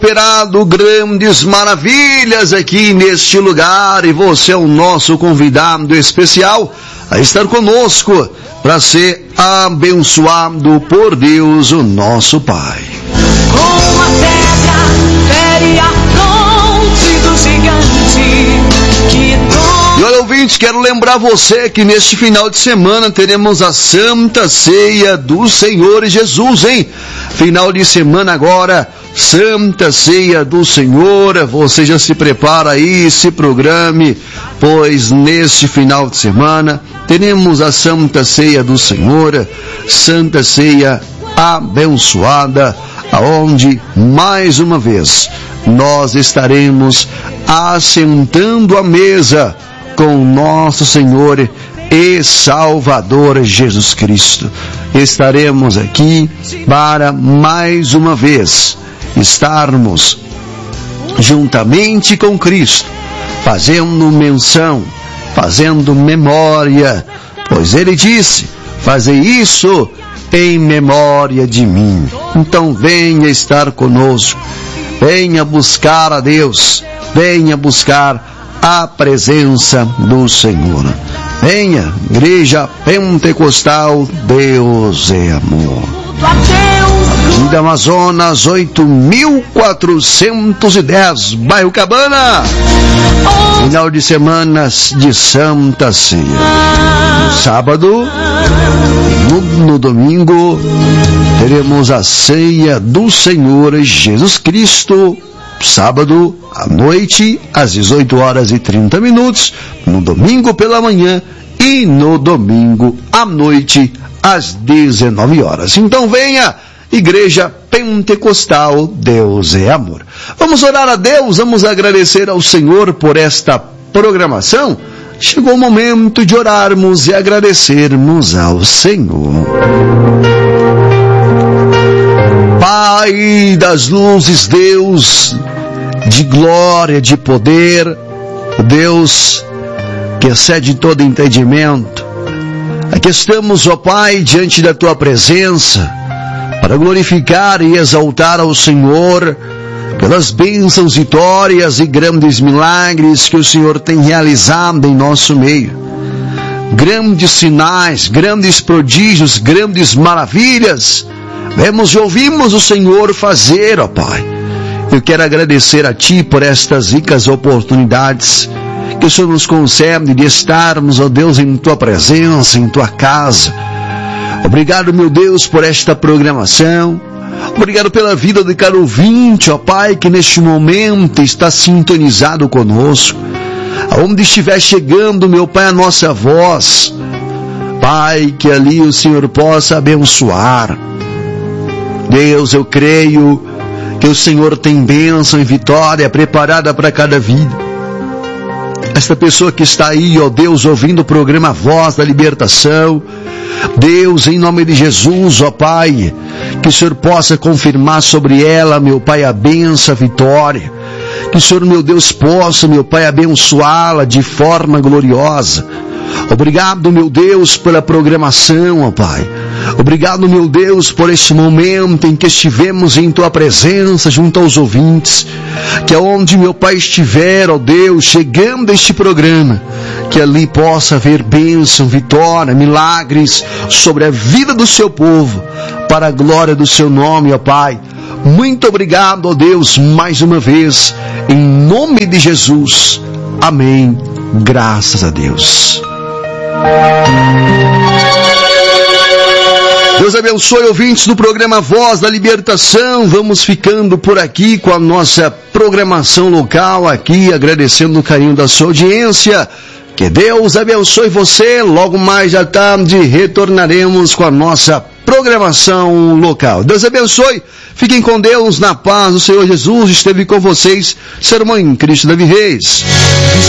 operado grandes maravilhas aqui neste lugar, e você é o nosso convidado especial a estar conosco para ser abençoado por Deus, o nosso Pai. Com a pedra fere a fronte do gigante que E olha, ouvintes, quero lembrar você que neste final de semana teremos a Santa Ceia do Senhor Jesus, hein? Final de semana agora, Santa Ceia do Senhor. Você já se prepara aí, se programe, pois neste final de semana teremos a Santa Ceia do Senhor, Santa Ceia abençoada, aonde mais uma vez nós estaremos assentando à mesa com nosso Senhor e Salvador Jesus Cristo. Estaremos aqui para mais uma vez estarmos juntamente com Cristo, fazendo menção, fazendo memória, pois Ele disse: fazei isso em memória de mim. Então venha estar conosco, venha buscar a Deus, venha buscar a presença do Senhor. Venha, Igreja Pentecostal, Deus é Amor. Avenida Amazonas 8410, bairro Cabana. Final de semana de Santa Ceia. No sábado, no domingo, teremos a Ceia do Senhor Jesus Cristo. Sábado à noite, às 18h30, no domingo pela manhã e no domingo à noite, às 19h. Então venha, Igreja Pentecostal, Deus é Amor. Vamos orar a Deus, vamos agradecer ao Senhor por esta programação. Chegou o momento de orarmos e agradecermos ao Senhor. Pai das luzes, Deus de glória, de poder, Deus que excede todo entendimento, aqui estamos, ó Pai, diante da Tua presença, para glorificar e exaltar ao Senhor, pelas bênçãos, vitórias e grandes milagres que o Senhor tem realizado em nosso meio. Grandes sinais, grandes prodígios, grandes maravilhas, vemos e ouvimos o Senhor fazer, ó Pai. Eu quero agradecer a Ti por estas ricas oportunidades que o Senhor nos concede de estarmos, ó Deus, em Tua presença, em Tua casa. Obrigado, meu Deus, por esta programação. Obrigado pela vida de cada ouvinte, ó Pai, que neste momento está sintonizado conosco. Aonde estiver chegando, meu Pai, a nossa voz, Pai, que ali o Senhor possa abençoar. Deus, eu creio que o Senhor tem bênção e vitória preparada para cada vida. Esta pessoa que está aí, ó Deus, ouvindo o programa Voz da Libertação, Deus, em nome de Jesus, ó Pai, que o Senhor possa confirmar sobre ela, meu Pai, a bênção, a vitória. Que o Senhor, meu Deus, possa, meu Pai, abençoá-la de forma gloriosa. Obrigado, meu Deus, pela programação, ó Pai. Obrigado, meu Deus, por este momento em que estivemos em Tua presença junto aos ouvintes. Que aonde meu Pai estiver, ó Deus, chegando a este programa, que ali possa haver bênção, vitória, milagres sobre a vida do Seu povo, para a glória do Seu nome, ó Pai. Muito obrigado, ó Deus, mais uma vez, em nome de Jesus. Amém. Graças a Deus. Deus abençoe, ouvintes do programa Voz da Libertação. Vamos ficando por aqui com a nossa programação local aqui, agradecendo o carinho da sua audiência. Que Deus abençoe você. Logo mais à tarde retornaremos com a nossa programação local. Deus abençoe. Fiquem com Deus, na paz do Senhor Jesus esteve com vocês. Sermão em Cristo Davi Reis.